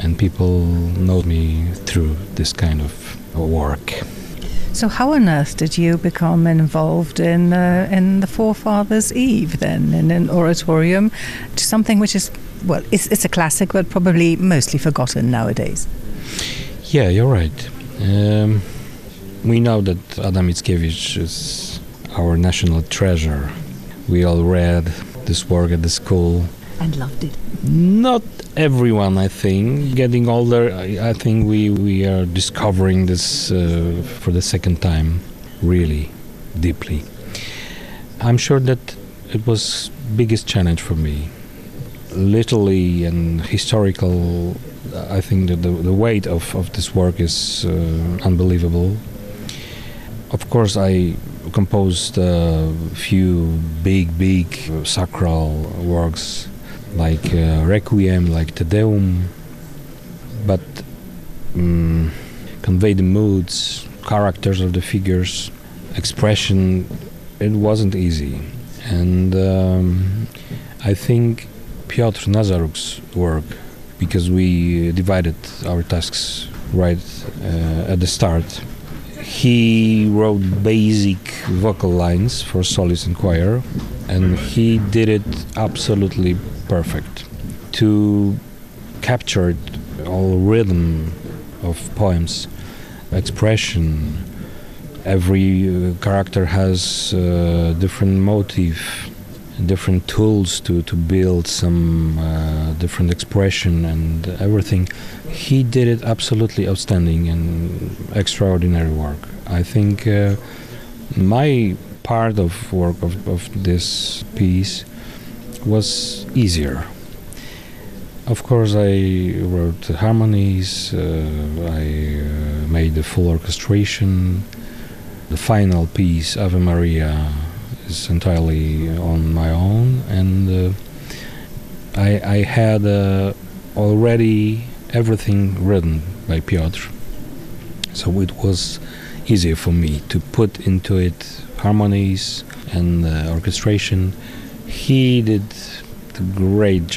and people know me through this kind of work. So how on earth did you become involved in the Forefathers' Eve then, in an oratorium, something which is, well, it's a classic but probably mostly forgotten nowadays? Yeah, you're right. We know that Adam Mickiewicz is our national treasure. We all read this work at the school. And loved it. Not everyone, I think. Getting older, I think we are discovering this for the second time, really deeply. I'm sure that it was biggest challenge for me. Literally and historical, I think that the weight of this work is unbelievable. Of course, I composed a few big sacral works like Requiem, like Te Deum, but convey the moods, characters of the figures, expression, it wasn't easy. And I think Piotr Nazaruk's work, because we divided our tasks right at the start. He wrote basic vocal lines for soloist and choir, and he did it absolutely perfect. To capture all rhythm of poems, expression, every character has a different motive, different tools to build some different expression and everything. He did it absolutely outstanding and extraordinary work. I think my part of work of this piece was easier. Of course, I wrote the harmonies, I made the full orchestration. The final piece, Ave Maria, is entirely on my own, and I had already everything written by Piotr, so it was easier for me to put into it harmonies and orchestration. He did a great job.